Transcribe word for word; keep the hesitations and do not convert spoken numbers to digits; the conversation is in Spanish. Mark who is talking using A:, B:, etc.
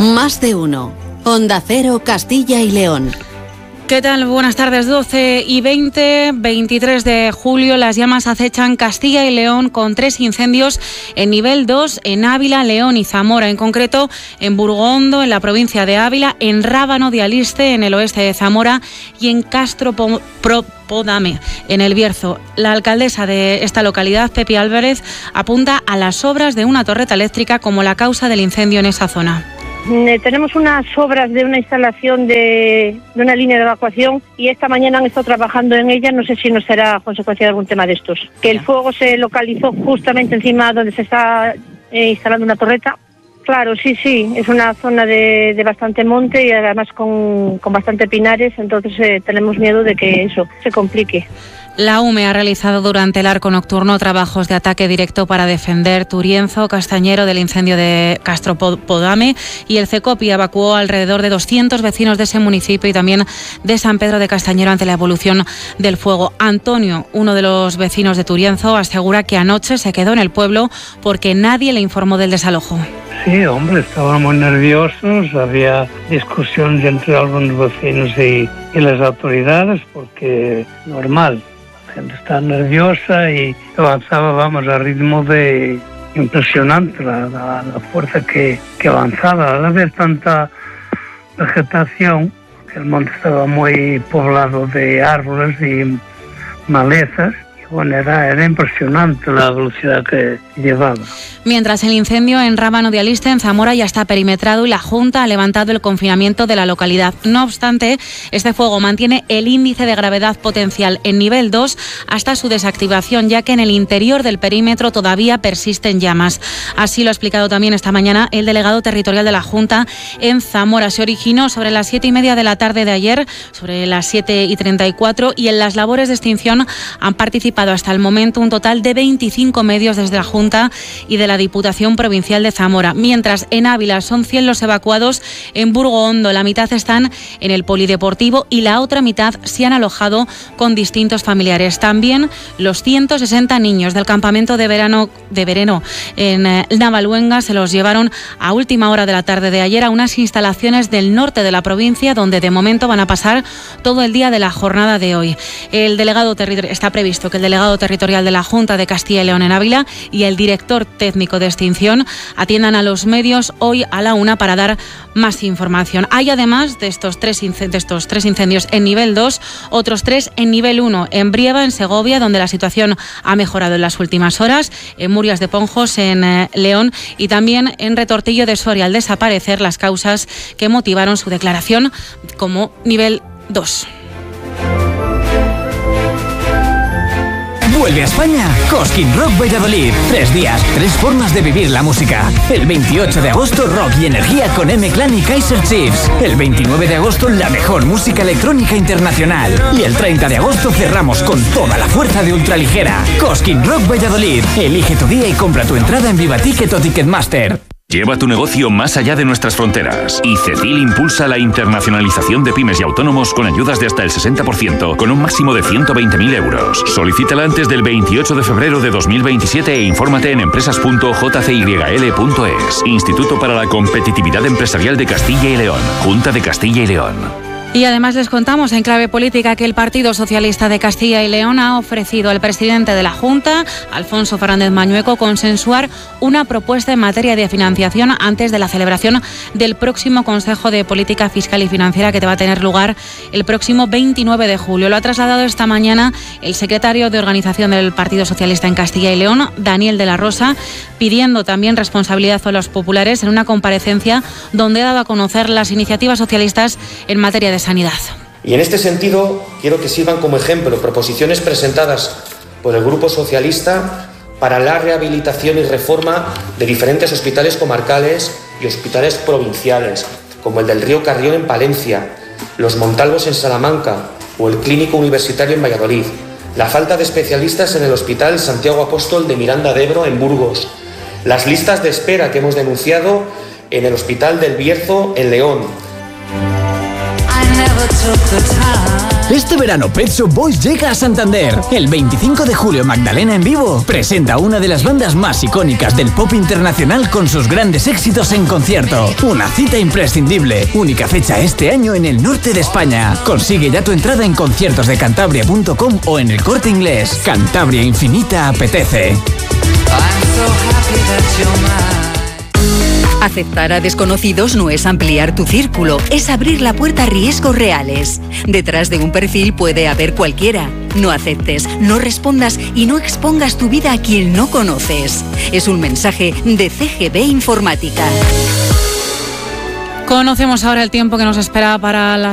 A: Más de uno. Onda Cero, Castilla y León.
B: ¿Qué tal? Buenas tardes, doce y veinte, veintitrés de julio. Las llamas acechan Castilla y León con tres incendios en nivel dos en Ávila, León y Zamora. En concreto, en Burgondo, en la provincia de Ávila, en Rábano de Aliste, en el oeste de Zamora, y en Castro Podame, en el Bierzo. La alcaldesa de esta localidad, Pepi Álvarez, apunta a las obras de una torreta eléctrica como la causa del incendio en esa zona.
C: Eh, tenemos unas obras de una instalación de, de una línea de evacuación y esta mañana han estado trabajando en ella. No sé si no será consecuencia de algún tema de estos. Que el fuego se localizó justamente encima donde se está eh, instalando una torreta. Claro, sí, sí, es una zona de, de bastante monte y además con, con bastante pinares, entonces eh, tenemos miedo de que eso se complique.
B: La U M E ha realizado durante el arco nocturno trabajos de ataque directo para defender Turienzo, Castañero, del incendio de Castro Podame, y el CECOPI evacuó alrededor de doscientos vecinos de ese municipio y también de San Pedro de Castañero ante la evolución del fuego. Antonio, uno de los vecinos de Turienzo, asegura que anoche se quedó en el pueblo porque nadie le informó del desalojo.
D: Sí, hombre, estábamos nerviosos, había discusiones entre algunos vecinos y, y las autoridades porque normal. La gente está nerviosa y avanzaba, vamos, a ritmo de impresionante la, la, la fuerza que, que avanzaba. Al haber tanta vegetación, el monte estaba muy poblado de árboles y malezas, y bueno, era, era impresionante la velocidad que llevaba.
B: Mientras el incendio en Rábano de Aliste, en Zamora, ya está perimetrado y la Junta ha levantado el confinamiento de la localidad. No obstante, este fuego mantiene el índice de gravedad potencial en nivel dos hasta su desactivación, ya que en el interior del perímetro todavía persisten llamas. Así lo ha explicado también esta mañana el delegado territorial de la Junta en Zamora. Se originó sobre las siete y media de la tarde de ayer, sobre las siete y treinta y cuatro, y en las labores de extinción han participado hasta el momento un total de veinticinco medios desde la Junta y de la Diputación Provincial de Zamora, mientras en Ávila son cien los evacuados. En Burgondo la mitad están en el polideportivo y la otra mitad se han alojado con distintos familiares. También los ciento sesenta niños del campamento de verano de Vereno en eh, Navaluenga se los llevaron a última hora de la tarde de ayer a unas instalaciones del norte de la provincia, donde de momento van a pasar todo el día de la jornada de hoy. El delegado territorial está previsto que el delegado territorial de la Junta de Castilla y León en Ávila y el director técnico de extinción atiendan a los medios hoy a la una para dar más información. Hay además de estos tres, de estos tres incendios en nivel dos, otros tres en nivel uno, en Brieva, en Segovia, donde la situación ha mejorado en las últimas horas, en Murias de Ponjos, en eh, León, y también en Retortillo de Soria, al desaparecer las causas que motivaron su declaración como nivel dos.
E: Vuelve a España Cosquín Rock Valladolid. Tres días, tres formas de vivir la música. El veintiocho de agosto, rock y energía con M-Clan y Kaiser Chiefs. El veintinueve de agosto, la mejor música electrónica internacional. Y el treinta de agosto cerramos con toda la fuerza de ultraligera. Cosquín Rock Valladolid. Elige tu día y compra tu entrada en Vivaticket o Ticketmaster.
F: Lleva tu negocio más allá de nuestras fronteras. Y ICETIL impulsa la internacionalización de pymes y autónomos con ayudas de hasta el sesenta por ciento, con un máximo de ciento veinte mil euros. Solicítala antes del veintiocho de febrero de dos mil veintisiete e infórmate en empresas punto j c y l punto es. Instituto para la Competitividad Empresarial de Castilla y León. Junta de Castilla y León.
B: Y además les contamos en clave política que el Partido Socialista de Castilla y León ha ofrecido al presidente de la Junta, Alfonso Fernández Mañueco, consensuar una propuesta en materia de financiación antes de la celebración del próximo Consejo de Política Fiscal y Financiera, que va a tener lugar el próximo veintinueve de julio. Lo ha trasladado esta mañana el secretario de Organización del Partido Socialista en Castilla y León, Daniel de la Rosa, pidiendo también responsabilidad a los populares en una comparecencia donde ha dado a conocer las iniciativas socialistas en materia de sanidad.
G: Y en este sentido quiero que sirvan como ejemplo proposiciones presentadas por el Grupo Socialista para la rehabilitación y reforma de diferentes hospitales comarcales y hospitales provinciales, como el del Río Carrión en Palencia, los Montalvos en Salamanca o el Clínico Universitario en Valladolid, la falta de especialistas en el Hospital Santiago Apóstol de Miranda de Ebro en Burgos, las listas de espera que hemos denunciado en el Hospital del Bierzo en León.
E: Este verano Pet Shop Boys llega a Santander. El veinticinco de julio Magdalena en vivo presenta una de las bandas más icónicas del pop internacional con sus grandes éxitos en concierto. Una cita imprescindible. Única fecha este año en el norte de España. Consigue ya tu entrada en conciertos de cantabria punto com o en el Corte Inglés. Cantabria Infinita apetece.
H: Aceptar a desconocidos no es ampliar tu círculo, es abrir la puerta a riesgos reales. Detrás de un perfil puede haber cualquiera. No aceptes, no respondas y no expongas tu vida a quien no conoces. Es un mensaje de C G B Informática.
B: Conocemos ahora el tiempo que nos espera para las